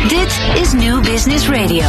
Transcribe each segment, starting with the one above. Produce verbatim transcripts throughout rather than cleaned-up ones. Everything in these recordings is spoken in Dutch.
Dit is New Business Radio.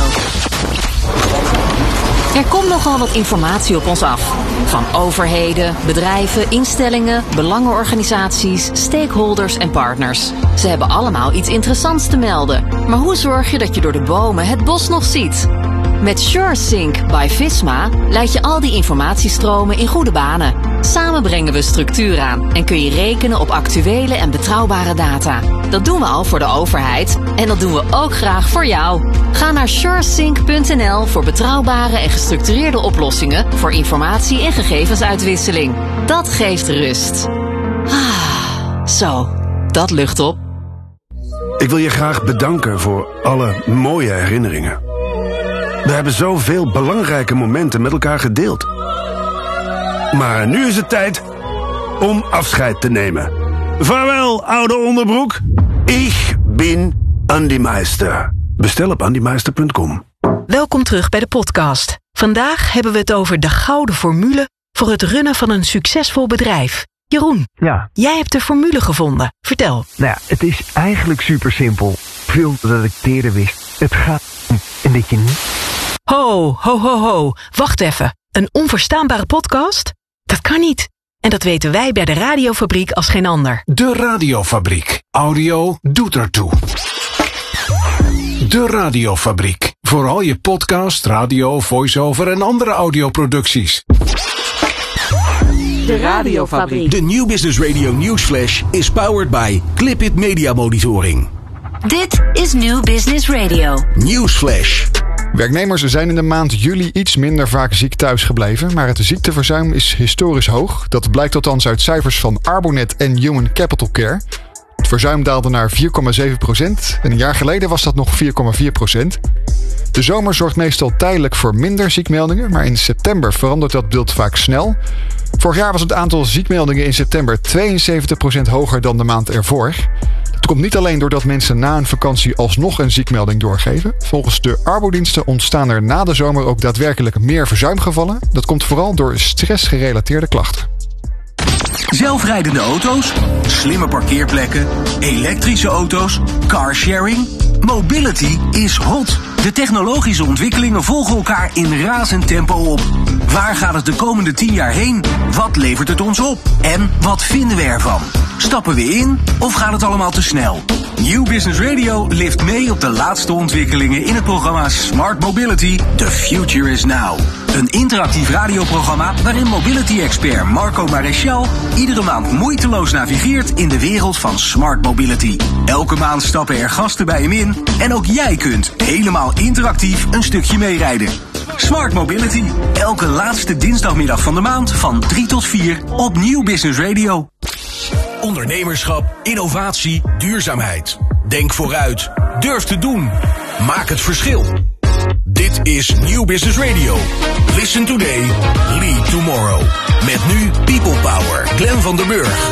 Er komt nogal wat informatie op ons af. Van overheden, bedrijven, instellingen, belangenorganisaties, stakeholders en partners. Ze hebben allemaal iets interessants te melden. Maar hoe zorg je dat je door de bomen het bos nog ziet? Met SureSync by Visma leid je al die informatiestromen in goede banen. Samen brengen we structuur aan en kun je rekenen op actuele en betrouwbare data. Dat doen we al voor de overheid en dat doen we ook graag voor jou. Ga naar suresync punt n l voor betrouwbare en gestructureerde oplossingen voor informatie- en gegevensuitwisseling. Dat geeft rust. Ah, zo, dat lucht op. Ik wil je graag bedanken voor alle mooie herinneringen. We hebben zoveel belangrijke momenten met elkaar gedeeld. Maar nu is het tijd om afscheid te nemen. Vaarwel, oude onderbroek. Ik ben Andy Meister. Bestel op andy meister punt com. Welkom terug bij de podcast. Vandaag hebben we het over de gouden formule voor het runnen van een succesvol bedrijf. Jeroen, ja. Jij hebt de formule gevonden. Vertel. Nou ja, het is eigenlijk super simpel. Veel dat ik eerder wist. Het gaat om en dat je niet... Ho, ho, ho, ho. Wacht even. Een onverstaanbare podcast? Dat kan niet. En dat weten wij bij de Radiofabriek als geen ander. De Radiofabriek. Audio doet ertoe. De Radiofabriek. Voor al je podcast, radio, voice-over en andere audioproducties. De Radiofabriek. De New Business Radio Newsflash is powered by Clipit Media Monitoring. Dit is New Business Radio. Newsflash. Werknemers zijn in de maand juli iets minder vaak ziek thuis gebleven, maar het ziekteverzuim is historisch hoog. Dat blijkt althans uit cijfers van Arbonet en Human Capital Care. Het verzuim daalde naar vier komma zeven procent en een jaar geleden was dat nog vier komma vier procent. De zomer zorgt meestal tijdelijk voor minder ziekmeldingen, maar in september verandert dat beeld vaak snel. Vorig jaar was het aantal ziekmeldingen in september tweeënzeventig procent hoger dan de maand ervoor. Het komt niet alleen doordat mensen na een vakantie alsnog een ziekmelding doorgeven. Volgens de arbodiensten ontstaan er na de zomer ook daadwerkelijk meer verzuimgevallen. Dat komt vooral door stressgerelateerde klachten. Zelfrijdende auto's, slimme parkeerplekken, elektrische auto's, carsharing. Mobility is hot. De technologische ontwikkelingen volgen elkaar in razend tempo op. Waar gaat het de komende tien jaar heen? Wat levert het ons op? En wat vinden we ervan? Stappen we in of gaat het allemaal te snel? New Business Radio lift mee op de laatste ontwikkelingen in het programma Smart Mobility. The Future is Now. Een interactief radioprogramma waarin mobility-expert Marco Maréchal iedere maand moeiteloos navigeert in de wereld van Smart Mobility. Elke maand stappen er gasten bij hem in en ook jij kunt helemaal interactief een stukje meerijden. Smart Mobility. Elke laatste dinsdagmiddag van de maand van drie tot vier op New Business Radio. Ondernemerschap, innovatie, duurzaamheid. Denk vooruit. Durf te doen. Maak het verschil. Dit is New Business Radio. Listen today, lead tomorrow. Met nu People Power. Glenn van der Burg.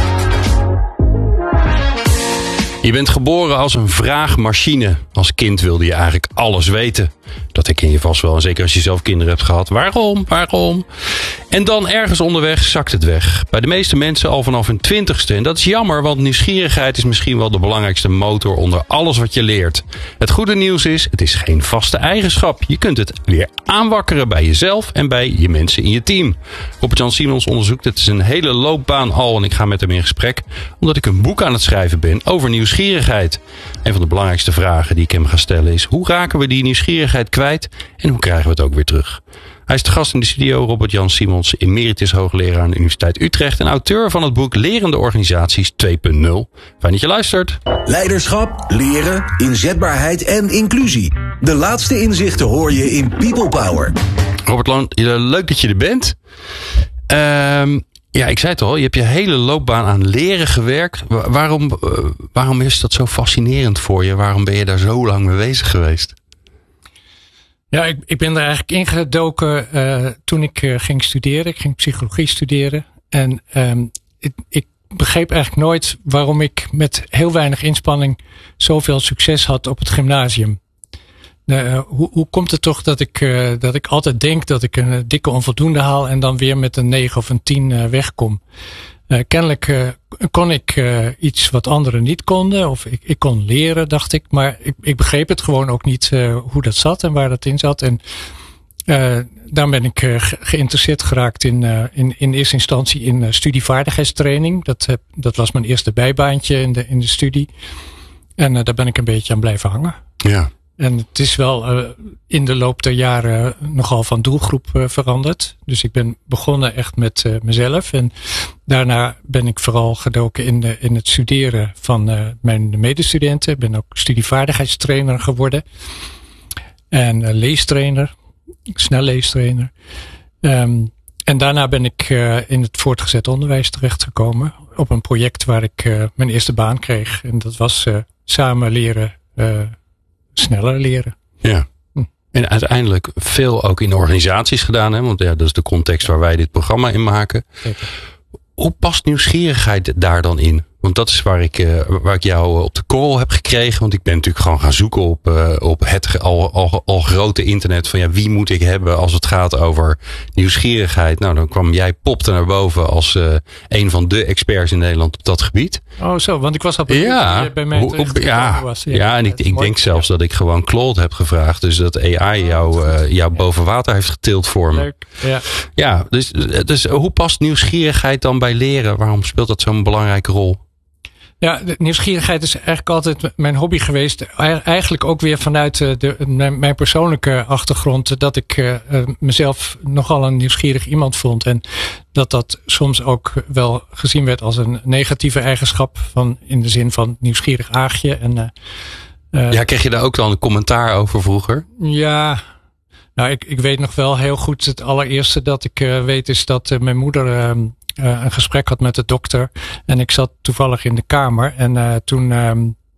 Je bent geboren als een vraagmachine. Als kind wilde je eigenlijk alles weten. Dat herken je vast wel. En zeker als je zelf kinderen hebt gehad. Waarom? Waarom? En dan ergens onderweg zakt het weg. Bij de meeste mensen al vanaf hun twintigste. En dat is jammer, want nieuwsgierigheid is misschien wel de belangrijkste motor onder alles wat je leert. Het goede nieuws is, het is geen vaste eigenschap. Je kunt het weer aanwakkeren bij jezelf en bij je mensen in je team. Robert-Jan Simons onderzoekt het zijn hele loopbaan al. En ik ga met hem in gesprek, omdat ik een boek aan het schrijven ben over nieuwsgierigheid. Een van de belangrijkste vragen die ik hem ga stellen is, hoe raken we die nieuwsgierigheid kwijt en hoe krijgen we het ook weer terug? Hij is de gast in de studio, Robert-Jan Simons, emeritus hoogleraar aan de Universiteit Utrecht en auteur van het boek Lerende Organisaties twee punt nul. Fijn dat je luistert. Leiderschap, leren, inzetbaarheid en inclusie. De laatste inzichten hoor je in People Power. Robert-Jan, leuk dat je er bent. Um, ja, ik zei het al, je hebt je hele loopbaan aan leren gewerkt. Waarom, uh, waarom is dat zo fascinerend voor je? Waarom ben je daar zo lang mee bezig geweest? Ja, ik, ik ben er eigenlijk ingedoken uh, toen ik uh, ging studeren. Ik ging psychologie studeren. En um, ik, ik begreep eigenlijk nooit waarom ik met heel weinig inspanning zoveel succes had op het gymnasium. Uh, hoe, hoe komt het toch dat ik, uh, dat ik altijd denk dat ik een dikke onvoldoende haal en dan weer met een negen of een tien uh, wegkom? Uh, kennelijk uh, kon ik uh, iets wat anderen niet konden. Of ik, ik kon leren, dacht ik. Maar ik, ik begreep het gewoon ook niet uh, hoe dat zat en waar dat in zat. En uh, daarom ben ik uh, geïnteresseerd geraakt in, uh, in, in eerste instantie in uh, studievaardigheidstraining. Dat, heb, dat was mijn eerste bijbaantje in de, in de studie. En uh, daar ben ik een beetje aan blijven hangen. Ja. En het is wel uh, in de loop der jaren nogal van doelgroep uh, veranderd. Dus ik ben begonnen echt met uh, mezelf. En daarna ben ik vooral gedoken in, de, in het studeren van uh, mijn medestudenten. Ik ben ook studievaardigheidstrainer geworden. En uh, leestrainer. Snelleestrainer. Um, en daarna ben ik uh, in het voortgezet onderwijs terechtgekomen. Op een project waar ik uh, mijn eerste baan kreeg. En dat was uh, samen leren... Uh, sneller leren. Ja. Hm. En uiteindelijk veel ook in organisaties gedaan. Hè? Want ja, dat is de context waar wij dit programma in maken. Zeker. Hoe past nieuwsgierigheid daar dan in? Want dat is waar ik, uh, waar ik jou op de korrel heb gekregen. Want ik ben natuurlijk gewoon gaan zoeken op, uh, op het al, al, al grote internet. Van ja, wie moet ik hebben als het gaat over nieuwsgierigheid? Nou, dan kwam jij popte naar boven als uh, een van de experts in Nederland op dat gebied. Oh zo, want ik was al benieuwd ja, bij mij hoe, hoe, ja, was. Ja, ja, en ik, ik denk zelfs dat ik gewoon Claude heb gevraagd. Dus dat A I jou, uh, jou boven water heeft getild voor me. Leuk, ja. Ja, dus, dus hoe past nieuwsgierigheid dan bij leren? Waarom speelt dat zo'n belangrijke rol? Ja, de nieuwsgierigheid is eigenlijk altijd mijn hobby geweest. Eigenlijk ook weer vanuit de, mijn persoonlijke achtergrond. Dat ik uh, mezelf nogal een nieuwsgierig iemand vond. En dat dat soms ook wel gezien werd als een negatieve eigenschap. Van, in de zin van nieuwsgierig aagje. En, uh, uh, ja, kreeg je daar ook dan een commentaar over vroeger? Ja, nou ik, ik weet nog wel heel goed. Het allereerste dat ik uh, weet is dat uh, mijn moeder... Uh, Uh, een gesprek had met de dokter. En ik zat toevallig in de kamer. En uh, toen uh,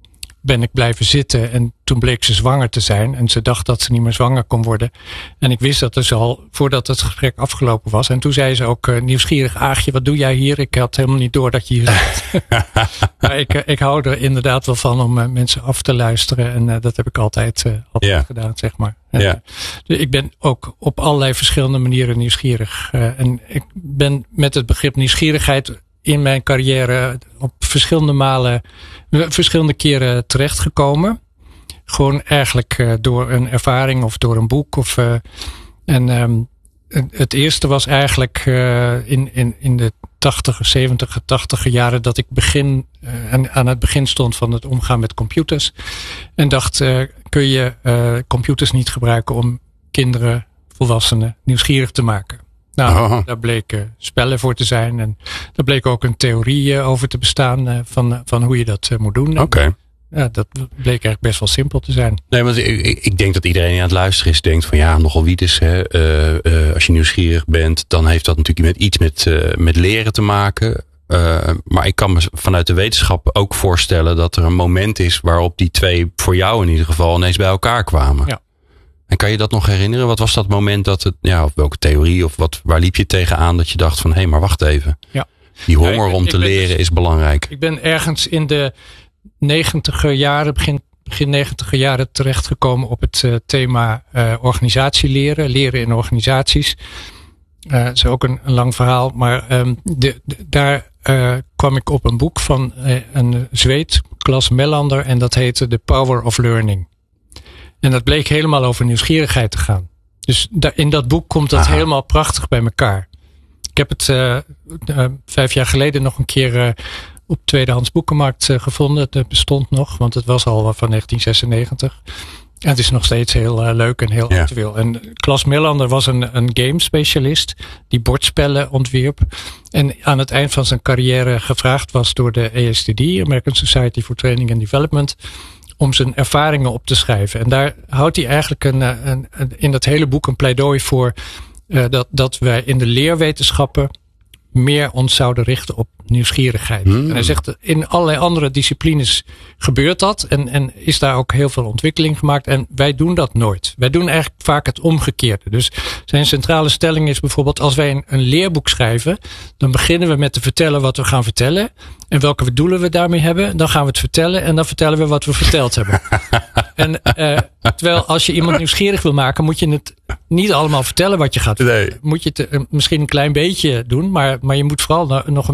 ben ik blijven zitten. En toen bleek ze zwanger te zijn. En ze dacht dat ze niet meer zwanger kon worden. En ik wist dat dus al voordat het gesprek afgelopen was. En toen zei ze ook uh, nieuwsgierig aagje, wat doe jij hier? Ik had helemaal niet door dat je hier zit. Maar ik, uh, ik hou er inderdaad wel van om uh, mensen af te luisteren. En uh, dat heb ik altijd, uh, altijd yeah. gedaan, zeg maar. En, yeah. Dus ik ben ook op allerlei verschillende manieren nieuwsgierig. Uh, en ik ben met het begrip nieuwsgierigheid in mijn carrière op verschillende malen, verschillende keren terechtgekomen. Gewoon eigenlijk uh, door een ervaring of door een boek. Of, uh, en um, het eerste was eigenlijk uh, in, in, in de tachtiger, zeventiger, tachtiger jaren dat ik begin, uh, aan, aan het begin stond van het omgaan met computers. En dacht, uh, kun je uh, computers niet gebruiken om kinderen, volwassenen nieuwsgierig te maken? Nou, oh. daar bleken spellen voor te zijn. En daar bleek ook een theorie uh, over te bestaan uh, van, van hoe je dat uh, moet doen. Oké. Okay. Ja, dat bleek eigenlijk best wel simpel te zijn. Nee, want ik, ik denk dat iedereen die aan het luisteren is denkt van ja, nogal wie dus. Hè, uh, uh, als je nieuwsgierig bent, dan heeft dat natuurlijk met iets met, uh, met leren te maken. Uh, maar ik kan me vanuit de wetenschap ook voorstellen dat er een moment is waarop die twee voor jou in ieder geval ineens bij elkaar kwamen. Ja. En kan je dat nog herinneren? Wat was dat moment dat het, ja, of welke theorie of wat, waar liep je tegenaan dat je dacht van hé, hey, maar wacht even. Ja. Die honger ja, ik, om ik te leren dus, is belangrijk. Ik ben ergens in de negentiger jaren, begin, begin negentiger jaren terechtgekomen op het uh, thema uh, organisatieleren, leren in organisaties. Uh, dat is ook een, een lang verhaal, maar um, de, de, daar uh, kwam ik op een boek van uh, een Zweed, Klas Melander, en dat heette The Power of Learning. En dat bleek helemaal over nieuwsgierigheid te gaan. Dus da, in dat boek komt dat Aha. helemaal prachtig bij elkaar. Ik heb het uh, uh, vijf jaar geleden nog een keer uh, op tweedehands boekenmarkt uh, gevonden. Het bestond nog, want het was al van negentien zesennegentig. En het is nog steeds heel uh, leuk en heel ja. actueel. En Klas Melander was een, een game specialist die bordspellen ontwierp. En aan het eind van zijn carrière gevraagd was door de A S T D, American Society for Training and Development, om zijn ervaringen op te schrijven. En daar houdt hij eigenlijk een, een, een, in dat hele boek een pleidooi voor uh, dat, dat wij in de leerwetenschappen meer ons zouden richten op nieuwsgierigheid. Hmm. En hij zegt, in allerlei andere disciplines gebeurt dat. En, en is daar ook heel veel ontwikkeling gemaakt. En wij doen dat nooit. Wij doen eigenlijk vaak het omgekeerde. Dus zijn centrale stelling is bijvoorbeeld, als wij een, een leerboek schrijven, dan beginnen we met te vertellen wat we gaan vertellen. En welke doelen we daarmee hebben. Dan gaan we het vertellen. En dan vertellen we wat we verteld hebben. En uh, terwijl als je iemand nieuwsgierig wil maken, moet je het niet allemaal vertellen wat je gaat vertellen. Nee. Moet je het uh, misschien een klein beetje doen. Maar, maar je moet vooral no, nog een beetje ver,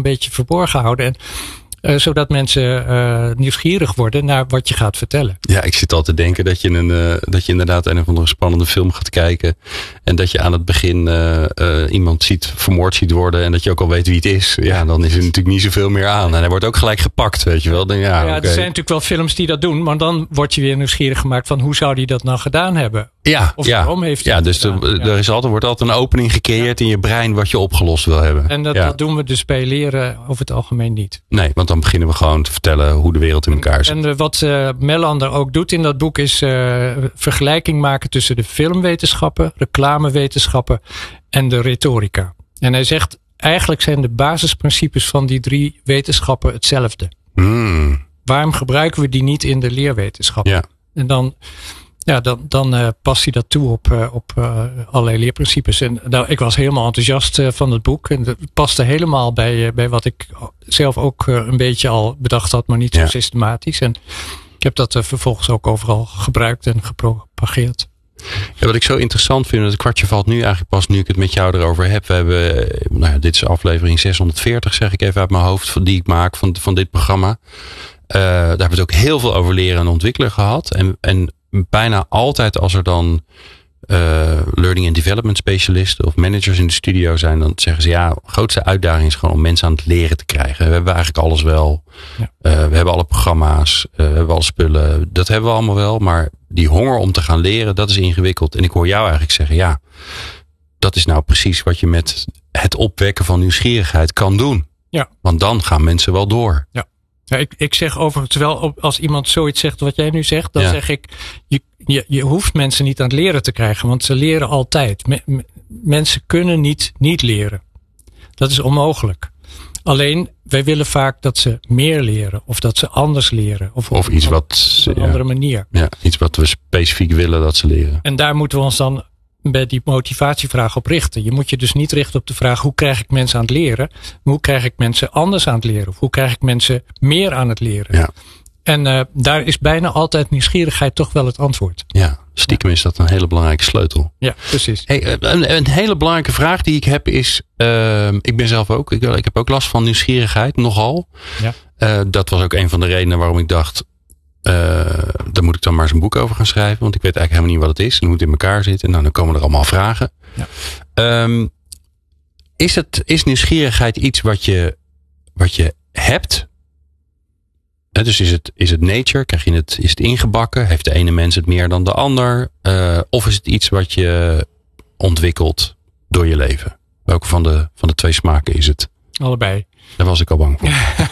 verborgen houden. En Uh, zodat mensen uh, nieuwsgierig worden naar wat je gaat vertellen. Ja, ik zit al te denken dat je, een, uh, dat je inderdaad een of andere spannende film gaat kijken. En dat je aan het begin uh, uh, iemand ziet, vermoord ziet worden. En dat je ook al weet wie het is. Ja, dan is er natuurlijk niet zoveel meer aan. En hij wordt ook gelijk gepakt, weet je wel. Dan, ja, ja okay. Er zijn natuurlijk wel films die dat doen. Maar dan word je weer nieuwsgierig gemaakt van hoe zou die dat nou gedaan hebben? Ja, of ja. waarom heeft hij ja, dat dus gedaan? er, Ja. er is altijd, wordt altijd een opening gecreëerd ja. in je brein wat je opgelost wil hebben. En dat, ja. dat doen we dus bij leren over het algemeen niet. Nee, want dan beginnen we gewoon te vertellen hoe de wereld in elkaar zit. En uh, wat uh, Melander ook doet in dat boek is uh, vergelijking maken tussen de filmwetenschappen, reclamewetenschappen en de retorica. En hij zegt eigenlijk zijn de basisprincipes van die drie wetenschappen hetzelfde. Mm. Waarom gebruiken we die niet in de leerwetenschappen? Ja. En dan, ja, dan, dan uh, past hij dat toe op, uh, op uh, allerlei leerprincipes. En nou, ik was helemaal enthousiast uh, van het boek. En dat paste helemaal bij, uh, bij wat ik zelf ook uh, een beetje al bedacht had, maar niet zo ja. systematisch. En ik heb dat uh, vervolgens ook overal gebruikt en gepropageerd. Ja, wat ik zo interessant vind, het kwartje valt nu eigenlijk pas nu ik het met jou erover heb. We hebben, nou ja, dit is aflevering zeshonderdveertig, zeg ik even uit mijn hoofd, die ik maak van, van dit programma. Uh, daar hebben we het ook heel veel over leren en ontwikkelen gehad. En, en bijna altijd als er dan uh, learning and development specialisten of managers in de studio zijn, dan zeggen ze ja, de grootste uitdaging is gewoon om mensen aan het leren te krijgen. We hebben eigenlijk alles wel. Ja. Uh, we hebben alle programma's, uh, we hebben alle spullen. Dat hebben we allemaal wel. Maar die honger om te gaan leren, dat is ingewikkeld. En ik hoor jou eigenlijk zeggen, ja, dat is nou precies wat je met het opwekken van nieuwsgierigheid kan doen. Ja. Want dan gaan mensen wel door. Ja. Ja, ik, ik zeg overigens wel, als iemand zoiets zegt wat jij nu zegt, dan ja. zeg ik, je, je, je hoeft mensen niet aan het leren te krijgen, want ze leren altijd. Me, me, mensen kunnen niet niet leren. Dat is onmogelijk. Alleen, wij willen vaak dat ze meer leren, of dat ze anders leren. Of, of iets wat, op een ja, andere manier. Ja, iets wat we specifiek willen dat ze leren. En daar moeten we ons dan bij die motivatievraag op richten. Je moet je dus niet richten op de vraag, hoe krijg ik mensen aan het leren? Maar hoe krijg ik mensen anders aan het leren? Of hoe krijg ik mensen meer aan het leren? Ja. En uh, daar is bijna altijd nieuwsgierigheid toch wel het antwoord. Ja, stiekem is dat een hele belangrijke sleutel. Ja, precies. Hey, een, een hele belangrijke vraag die ik heb is, uh, ik ben zelf ook, ik, ik heb ook last van nieuwsgierigheid, nogal. Ja. Uh, dat was ook een van de redenen waarom ik dacht, Uh, daar moet ik dan maar eens een boek over gaan schrijven. Want ik weet eigenlijk helemaal niet wat het is. En hoe het in elkaar zit. En nou, dan komen er allemaal vragen. Ja. Um, is, het, is nieuwsgierigheid iets wat je, wat je hebt? He, dus is het, is het nature? Krijg je het, is het ingebakken? Heeft de ene mens het meer dan de ander? Uh, of is het iets wat je ontwikkelt door je leven? Welke van de, van de twee smaken is het? Allebei. Daar was ik al bang voor.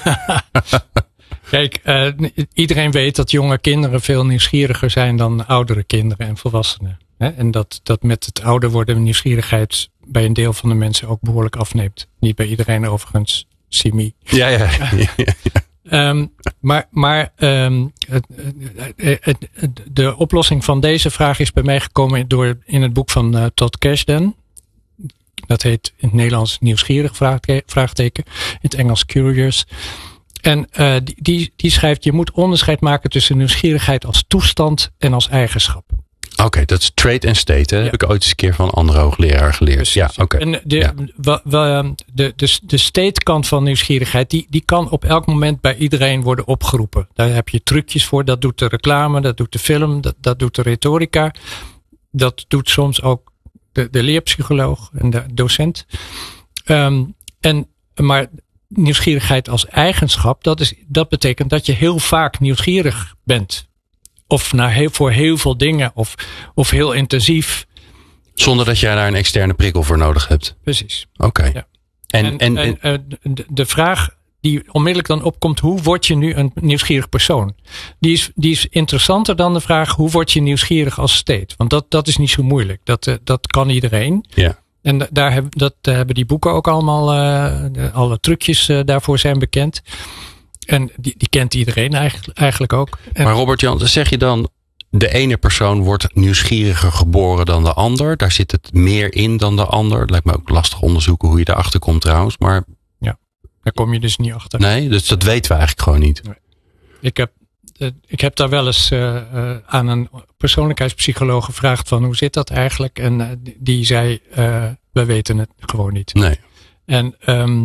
Kijk, uh, iedereen weet dat jonge kinderen veel nieuwsgieriger zijn dan oudere kinderen en volwassenen. Hè? En dat, dat met het ouder worden nieuwsgierigheid bij een deel van de mensen ook behoorlijk afneemt. Niet bij iedereen overigens, Simi. Ja, ja. ja, ja, ja. Um, maar maar um, het, het, het, de oplossing van deze vraag is bij mij gekomen door in het boek van uh, Todd Kashdan. Dat heet in het Nederlands nieuwsgierig vraagteken. In het Engels curious. En uh, die, die, die schrijft, je moet onderscheid maken tussen nieuwsgierigheid als toestand en als eigenschap. Oké, okay, dat is trait en state. Hè? Ja. Heb ik ooit eens een keer van een andere hoogleraar geleerd. Precies. Ja, oké. Okay. En de, ja. w, w, de, de, de state kant van nieuwsgierigheid, die, die kan op elk moment bij iedereen worden opgeroepen. Daar heb je trucjes voor. Dat doet de reclame, dat doet de film, dat, dat doet de retorica. Dat doet soms ook de, de leerpsycholoog en de docent. Um, en, maar nieuwsgierigheid als eigenschap, dat, is, dat betekent dat je heel vaak nieuwsgierig bent. Of naar heel, voor heel veel dingen, of, of heel intensief. Zonder dat jij daar een externe prikkel voor nodig hebt. Precies. Oké. Okay. Ja. En, en, en, en, en de, de vraag die onmiddellijk dan opkomt, hoe word je nu een nieuwsgierig persoon? Die is, die is interessanter dan de vraag, hoe word je nieuwsgierig als state? Want dat, dat is niet zo moeilijk. Dat, dat kan iedereen. Ja. En daar hebben, dat hebben die boeken ook allemaal, uh, alle trucjes uh, daarvoor zijn bekend. En die, die kent iedereen eigenlijk, eigenlijk ook. En maar Robert Jan, zeg je dan, de ene persoon wordt nieuwsgieriger geboren dan de ander. Daar zit het meer in dan de ander. Het lijkt me ook lastig onderzoeken hoe je daarachter komt trouwens. Maar ja, daar kom je dus niet achter. Nee, dus dat weten we eigenlijk gewoon niet. Nee. Ik heb, ik heb daar wel eens uh, uh, aan een persoonlijkheidspsycholoog gevraagd van hoe zit dat eigenlijk? En uh, die zei, uh, we weten het gewoon niet. Nee. En um,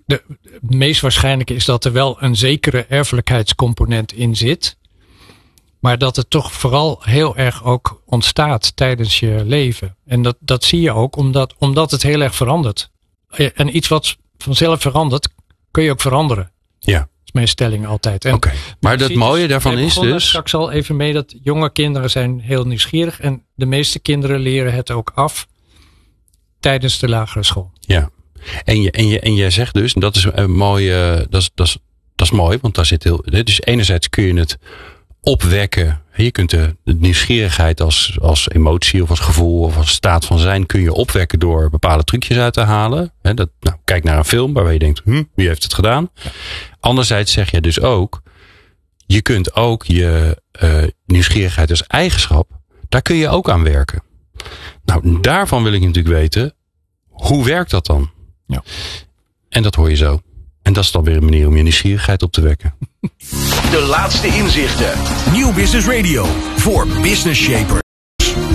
de, het meest waarschijnlijke is dat er wel een zekere erfelijkheidscomponent in zit. Maar dat het toch vooral heel erg ook ontstaat tijdens je leven. En dat, dat zie je ook omdat, omdat het heel erg verandert. En iets wat vanzelf verandert, kun je ook veranderen. Ja. Dat is mijn stelling altijd. Oké. Okay. Maar dat mooie dus, daarvan is dus... straks al even mee dat jonge kinderen zijn heel nieuwsgierig. En de meeste kinderen leren het ook af tijdens de lagere school. Ja. En, je, en, je, en jij zegt dus, en dat is een mooie, dat is, dat is, dat is mooi, want daar zit heel... Dus enerzijds kun je het opwekken. Je kunt de, de nieuwsgierigheid als, als emotie of als gevoel of als staat van zijn kun je opwekken door bepaalde trucjes uit te halen. He, dat, nou, kijk naar een film waarbij je denkt, hm, wie heeft het gedaan? Ja. Anderzijds zeg je dus ook, je kunt ook je uh, nieuwsgierigheid als eigenschap, daar kun je ook aan werken. Nou, daarvan wil ik natuurlijk weten, hoe werkt dat dan? Ja. En dat hoor je zo. En dat is dan weer een manier om je nieuwsgierigheid op te wekken. De laatste inzichten. Nieuw Business Radio voor Business Shaper.